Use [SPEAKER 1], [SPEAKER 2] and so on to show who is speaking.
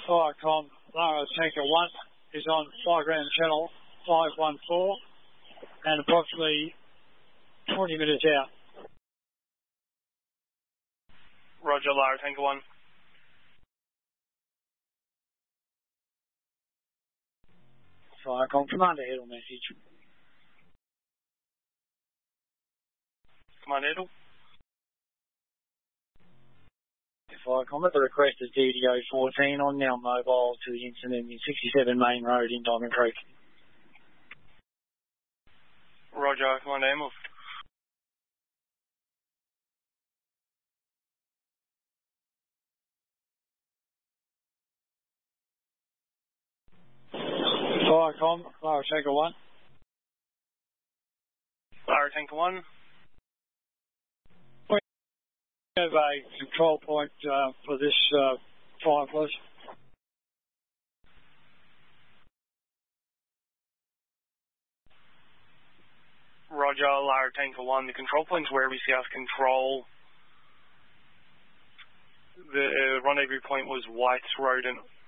[SPEAKER 1] Firecom, Lara Tanker 1 is on Flyground Channel 514 and approximately 20 minutes out.
[SPEAKER 2] Roger, Lara Tanker 1.
[SPEAKER 1] Firecom, Commander Edel message.
[SPEAKER 2] Commander Edel.
[SPEAKER 1] Firecom, at the request of DDO 14 on now mobile to the incident in 67 Main Road in Diamond Creek.
[SPEAKER 2] Roger, Commander Emil.
[SPEAKER 1] Firecom, Lara Tanker 1.
[SPEAKER 2] Lara Tanker 1.
[SPEAKER 1] We have a control point for this fire, please.
[SPEAKER 2] Roger, Lara Tanker 1. The control point's where we South Control. The rendezvous point was Whites Road and